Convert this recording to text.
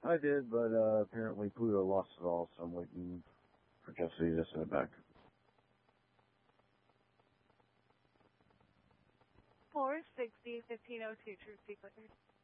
I did, but apparently Pluto lost it all, so I'm waiting for Jesse to send it back. 460, 1502, True Secret.